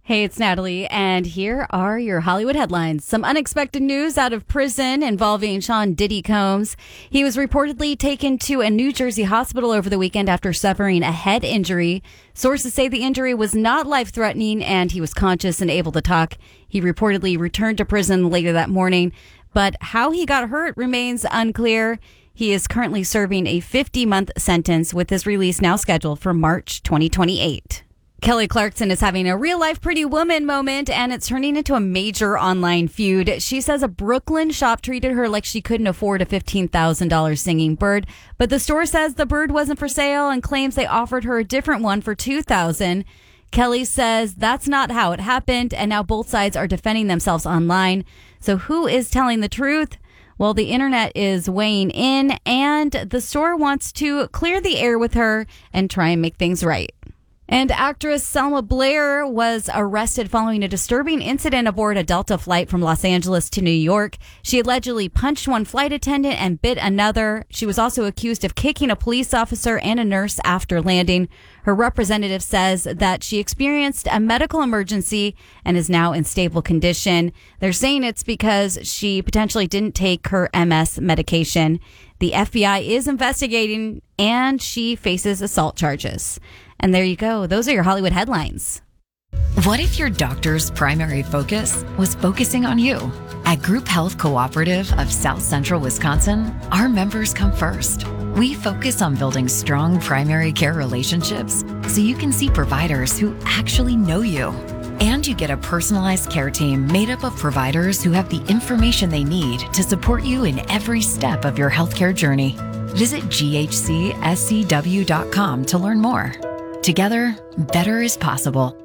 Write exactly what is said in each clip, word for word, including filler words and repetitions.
Hey, it's Natalie, and here are your Hollywood headlines. Some unexpected news out of prison involving Sean Diddy Combs. He was reportedly taken to a New Jersey hospital over the weekend after suffering a head injury. Sources say the injury was not life-threatening, and he was conscious and able to talk. He reportedly returned to prison later that morning, but how he got hurt remains unclear. He is currently serving a fifty-month sentence, with his release now scheduled for March twenty twenty-eight. Kelly Clarkson is having a real-life Pretty Woman moment, and it's turning into a major online feud. She says a Brooklyn shop treated her like she couldn't afford a fifteen thousand dollars singing bird, but the store says the bird wasn't for sale and claims they offered her a different one for two thousand dollars. Kelly says that's not how it happened, and now both sides are defending themselves online. So who is telling the truth? Well, the internet is weighing in, and the store wants to clear the air with her and try and make things right. And actress Selma Blair was arrested following a disturbing incident aboard a Delta flight from Los Angeles to New York. She allegedly punched one flight attendant and bit another. She was also accused of kicking a police officer and a nurse after landing. Her representative says that she experienced a medical emergency and is now in stable condition. They're saying it's because she potentially didn't take her M S medication. The F B I is investigating, and she faces assault charges. And there you go. Those are your Hollywood headlines. What if your doctor's primary focus was focusing on you? At Group Health Cooperative of South Central Wisconsin, our members come first. We focus on building strong primary care relationships so you can see providers who actually know you. And you get a personalized care team made up of providers who have the information they need to support you in every step of your healthcare journey. Visit G H C S C W dot com to learn more. Together, better is possible.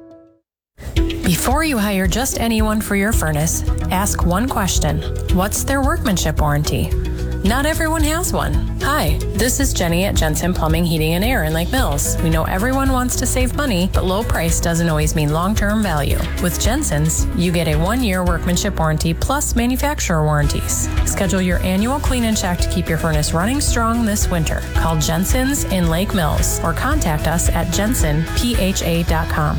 Before you hire just anyone for your furnace, ask one question. What's their workmanship warranty? Not everyone has one. Hi, this is Jenny at Jensen Plumbing, Heating, and Air in Lake Mills. We know everyone wants to save money, but low price doesn't always mean long-term value. With Jensen's, you get a one-year workmanship warranty plus manufacturer warranties. Schedule your annual clean and check to keep your furnace running strong this winter. Call Jensen's in Lake Mills or contact us at jensen p h a dot com.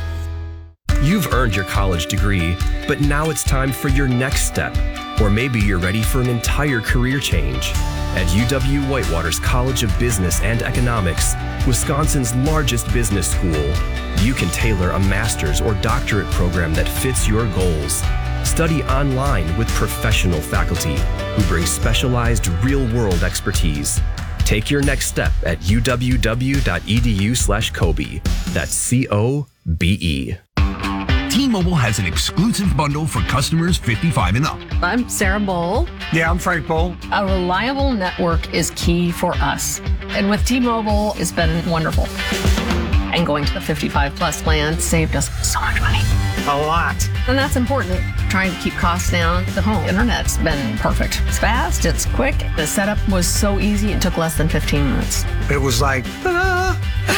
You've earned your college degree, but now it's time for your next step. Or maybe you're ready for an entire career change. At U W-Whitewater's College of Business and Economics, Wisconsin's largest business school, you can tailor a master's or doctorate program that fits your goals. Study online with professional faculty who bring specialized real-world expertise. Take your next step at u w w dot e d u slash Kobe. That's C O B E. T-Mobile has an exclusive bundle for customers fifty-five and up. I'm Sarah Bowl. Yeah, I'm Frank Bowl. A reliable network is key for us. And with T-Mobile, it's been wonderful. And going to the fifty-five plus plan saved us so much money. A lot. And that's important. Trying to keep costs down. The home internet's been perfect. It's fast, it's quick. The setup was so easy, it took less than fifteen minutes. It was like, ta-da!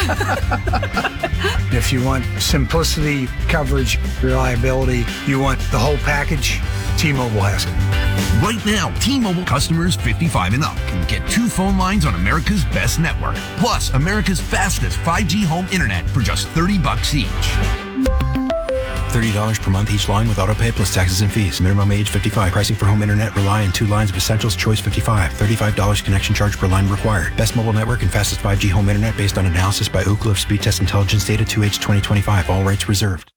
If you want simplicity, coverage, reliability, you want the whole package, T-Mobile has it. Right now, T-Mobile customers fifty-five and up can get two phone lines on America's best network, plus America's fastest five G home internet for just thirty bucks each. thirty dollars per month each line with autopay plus taxes and fees. Minimum age fifty-five. Pricing for home internet rely on two lines of Essentials Choice fifty-five. thirty-five dollars connection charge per line required. Best mobile network and fastest five G home internet based on analysis by Ookla of Speed Test Intelligence Data two H twenty twenty-five. All rights reserved.